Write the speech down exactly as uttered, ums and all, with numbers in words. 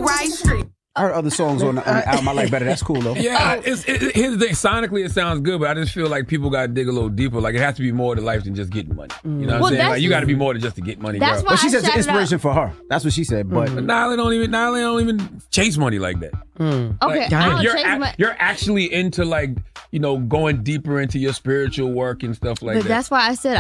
right street. I heard other songs on, the, on the album I like better. That's cool though. Yeah, it's, it, here's the thing. Sonically, it sounds good, but I just feel like people got to dig a little deeper. Like it has to be more to life than just getting money. You know what Well, I'm saying? that's Like you got to just- be more than just to get money. That's girl. why But she I said it's shouted inspiration for her. That's what she said. But But Nyla don't even Nyla don't even chase money like that. Okay, Like, I don't you're, chase ac- my- you're actually into like you know going deeper into your spiritual work and stuff like But that. that's why I said